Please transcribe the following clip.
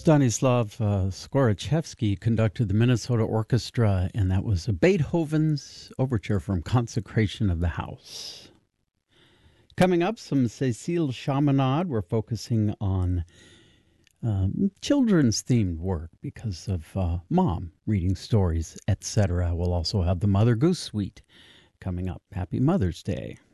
Stanislav Skorochevsky conducted the Minnesota Orchestra, and that was Beethoven's overture from Consecration of the House. Coming up, some Cécile Chaminade. We're focusing on children's themed work because of mom reading stories, etc. We'll also have the Mother Goose Suite coming up. Happy Mother's Day.